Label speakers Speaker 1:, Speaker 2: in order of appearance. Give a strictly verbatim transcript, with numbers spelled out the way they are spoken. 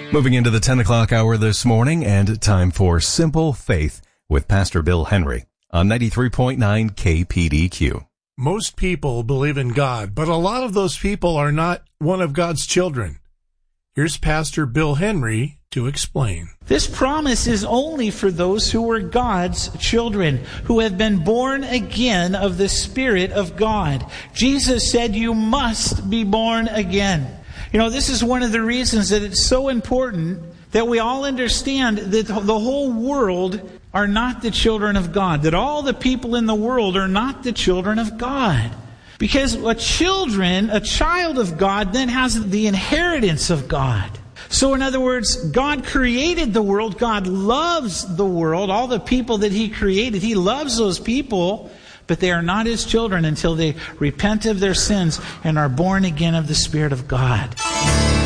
Speaker 1: Moving into the ten o'clock hour this morning, and time for Simple Faith with Pastor Bill Henry on ninety-three point nine K P D Q.
Speaker 2: Most people believe in God, but a lot of those people are not one of God's children. Here's Pastor Bill Henry to explain.
Speaker 3: This promise is only for those who are God's children, who have been born again of the Spirit of God. Jesus said, "You must be born again." You know, this is one of the reasons that it's so important that we all understand that the whole world are not the children of God, that all the people in the world are not the children of God. Because a children, a child of God then has the inheritance of God. So in other words, God created the world, God loves the world, all the people that He created, He loves those people, but they are not His children until they repent of their sins and are born again of the Spirit of God.